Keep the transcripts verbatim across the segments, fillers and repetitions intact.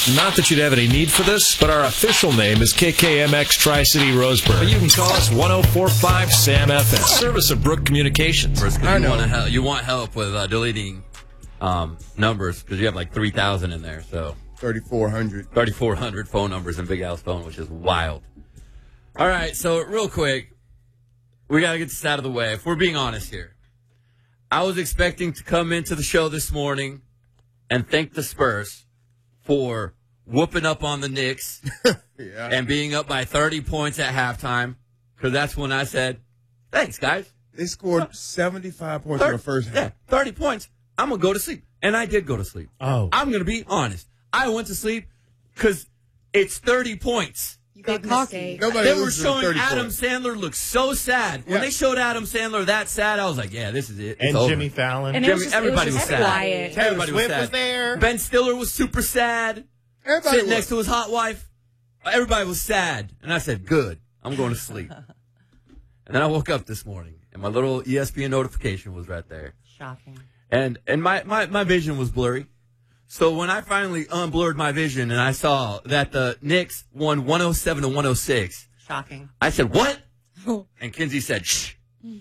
Not that you'd have any need for this, but our official name is K K M X Tri-City Roseburg. But you can call us one oh four point five SAM F M. Service of Brook Communications. I know. You want, help, you want help with uh, deleting um, numbers because you have like three thousand in there. So thirty-four hundred. thirty-four hundred phone numbers in Big Al's phone, which is wild. All right, so real quick, we got to get this out of the way. If we're being honest here, I was expecting to come into the show this morning and thank the Spurs for whooping up on the Knicks yeah. and being up by thirty points at halftime, because that's when I said, thanks, guys. They scored seventy-five points thirty, in the first half. Yeah, thirty points. I'm going to go to sleep. And I did go to sleep. Oh. I'm going to be honest. I went to sleep because it's thirty points. You got cocky. Nobody They were loses to showing thirty Adam points. Sandler look so sad. When Yeah. they showed Adam Sandler that sad, I was like, yeah, this is it. It's And over. Jimmy Fallon. And it Jimmy, was just, everybody it was, was just sad. quiet. Taylor Everybody was Swift sad. was there. Ben Stiller was super sad. Everybody Sitting was. next to his hot wife. Everybody was sad. And I said, good. I'm going to sleep. And then I woke up this morning, and my little E S P N notification was right there. Shocking. And and my, my, my vision was blurry. So when I finally unblurred my vision and I saw that the Knicks won one oh seven to one oh six, Shocking. I said, what? And Kinsey said, shh.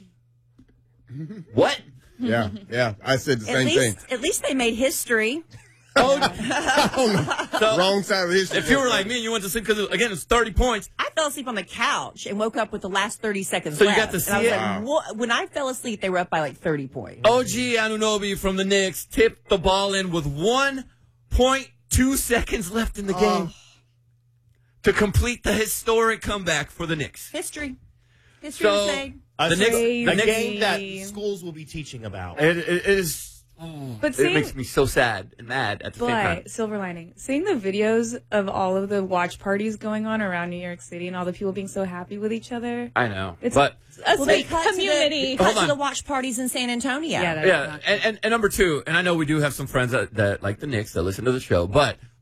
What? Yeah, yeah. I said the At same least, thing. at least they made history. Oh, so Wrong side of history. if you were like me and you went to sleep, because again, it's thirty points. I fell asleep on the couch and woke up with the last thirty seconds So you left. got to And see I was it? like, what? When I fell asleep, they were up by like thirty points. O G Anunoby from the Knicks tipped the ball in with one point two seconds left in the game to complete the historic comeback for the Knicks. History. History So- to say. A, The Knicks- a the Knicks- game that schools will be teaching about. It, it is. But It seeing, makes me so sad and mad at the same time. but silver lining, seeing the videos of all of the watch parties going on around New York City and all the people being so happy with each other. I know, It's but a Well, they big cut community. to the, Hold cut to on. the watch parties in San Antonio. Yeah, that- yeah, and, and, and number two, and I know we do have some friends that, that like the Knicks that listen to the show, but